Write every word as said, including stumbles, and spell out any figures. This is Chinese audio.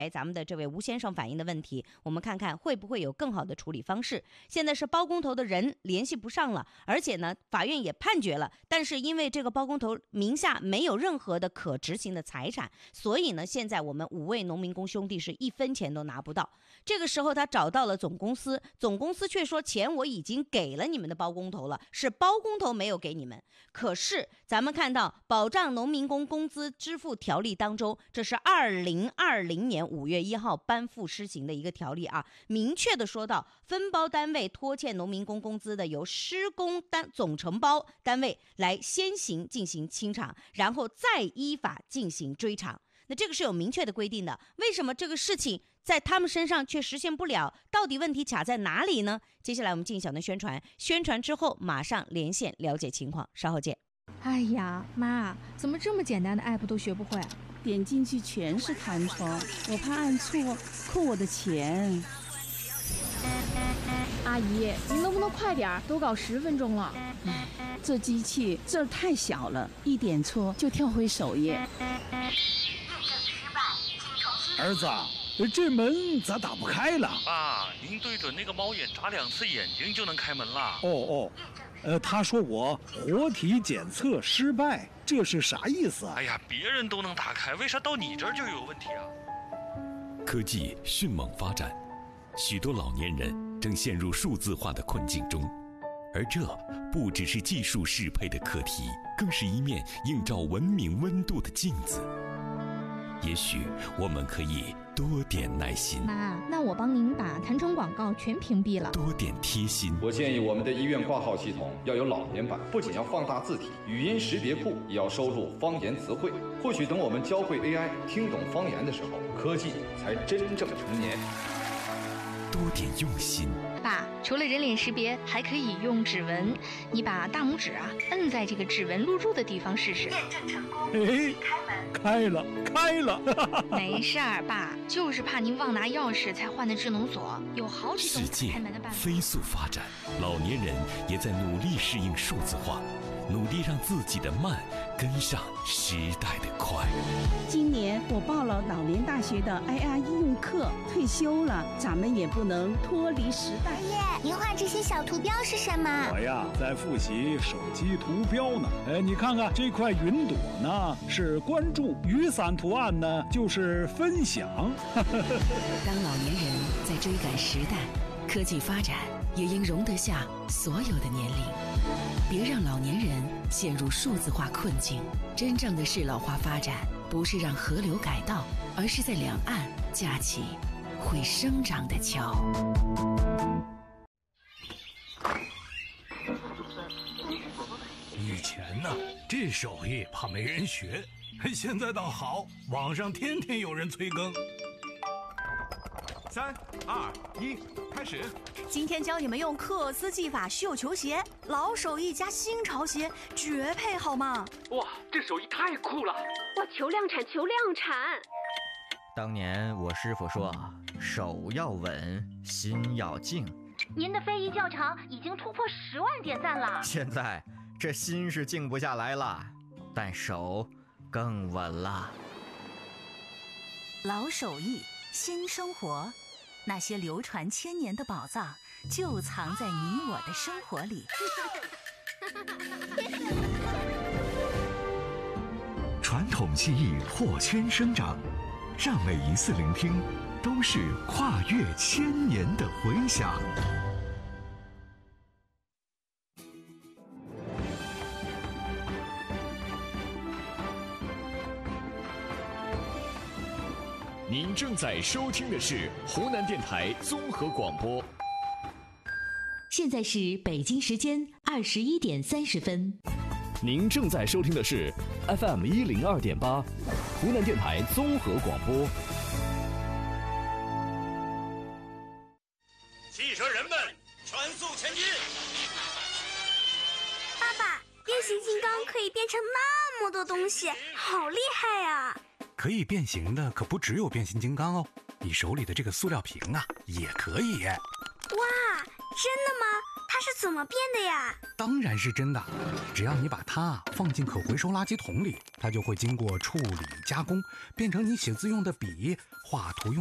哎，咱们的这位吴先生反映的问题，我们看看会不会有更好的处理方式。现在是包工头的人联系不上了，而且呢，法院也判决了，但是因为这个包工头名下没有任何的可执行的财产，所以呢，现在我们五位农民工兄弟是一分钱都拿不到。这个时候他找到了总公司，总公司却说钱我已经给了你们的包工头了，是包工头没有给你们。可是咱们看到保障农民工工资支付条例当中，这是二零二零年五月一号颁布施行的一个条例啊，明确的说到，分包单位拖欠农民工工资的，由施工单总承包单位来先行进行清偿，然后再依法进行追偿。那这个是有明确的规定的，为什么这个事情在他们身上却实现不了？到底问题卡在哪里呢？接下来我们进小段宣传，宣传之后马上连线了解情况，稍后见。 哎呀，妈，怎么这么简单的 app 都学不会？ 点进去全是弹窗，我怕按错扣我的钱。 阿姨，您能不能快点？都搞十分钟了。 唉，这机器字儿太小了，一点错就跳回首页。 儿子，这门咋打不开了？ 爸，您对准那个猫眼眨两次眼睛就能开门了。 哦哦，呃，他说我活体检测失败，这是啥意思啊？ 哎呀，别人都能打开，为啥到你这儿就有问题啊？ 科技迅猛发展，许多老年人正陷入数字化的困境中，而这不只是技术适配的课题，更是一面映照文明温度的镜子。也许我们可以多点耐心。 妈，那我帮您把弹窗广告全屏蔽了。 多点贴心。 我建议我们的医院挂号系统要有老年版，不仅要放大字体，语音识别库也要收录方言词汇。或许等我们教会 A I 听懂方言的时候，科技才真正成年。 多点用心。 爸，除了人脸识别，还可以用指纹。你把大拇指啊摁在这个指纹录入的地方试试。验证成功。 哎，开了，开了。 没事儿，爸，就是怕您忘拿钥匙才换的智能锁，有好几种开门的办法。 世界飞速发展，老年人也在努力适应数字化，努力让自己的慢跟上时代的快。 今年我报了老年大学的 I R 应用课，退休了，咱们也不能脱离时代。 爷爷，您画这些小图标是什么？ 我呀，在复习手机图标呢。哎，你看看这块云朵呢，是关注；雨伞图案呢，就是分享。 当老年人在追赶时代，科技发展也应容得下所有的年龄。别让老年人陷入数字化困境。真正的适老化发展，不是让河流改道，而是在两岸架起会生长的桥。 以前呢，这手艺怕没人学，现在倒好，网上天天有人催更。 三二一，开始！ 今天教你们用克斯技法绣球鞋，老手艺加新潮鞋，绝配好吗？ 哇，这手艺太酷了！ 哇，求量产，求量产！ 当年我师傅说，手要稳，心要静。 您的非遗教场已经突破十万点赞了。 现在这心是静不下来了，但手更稳了。 老手艺，新生活。那些流传千年的宝藏，就藏在你我的生活里。 传统技艺破圈生长，让每一次聆听都是跨越千年的回响。 您正在收听的是湖南电台综合广播。 现在是北京时间二十一点三十分。 您正在收听的是 F M 一零二点八，湖南电台综合广播。 汽车人们，全速前进！ 爸爸，变形金刚可以变成那么多东西，好厉害呀！ 可以变形的可不只有变形金刚哦，你手里的这个塑料瓶啊，也可以。 哇，真的吗？它是怎么变的呀？ 当然是真的，只要你把它放进可回收垃圾桶里，它就会经过处理加工，变成你写字用的笔、画图用